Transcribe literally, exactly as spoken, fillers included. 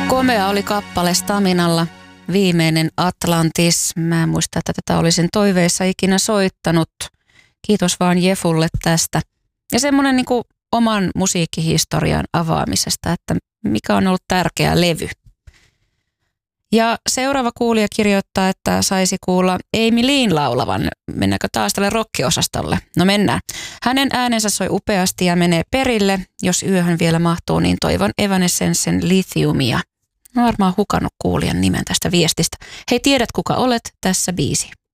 Komea oli kappale Staminalla, viimeinen Atlantis. Mä en muista, että tätä olisin toiveissa ikinä soittanut. Kiitos vaan Jefulle tästä. Ja semmoinen niin kuin oman musiikkihistorian avaamisesta, että mikä on ollut tärkeä levy. Ja seuraava kuulija kirjoittaa, että saisi kuulla Amy Leen laulavan. Mennäänkö taas tälle rockiosastolle? No mennään. Hänen äänensä soi upeasti ja menee perille. Jos yöhön vielä mahtuu, niin toivon Evanescensen Lithiumia. Mä oon varmaan hukannut kuulijan nimen tästä viestistä. Hei, tiedät kuka olet? Tässä biisi.